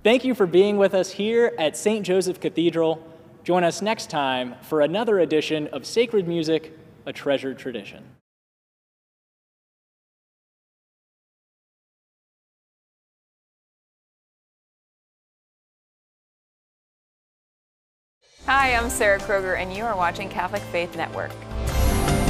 Thank you for being with us here at St. Joseph Cathedral. Join us next time for another edition of Sacred Music, a Treasured Tradition. Hi, I'm Sarah Kroger, and you are watching Catholic Faith Network.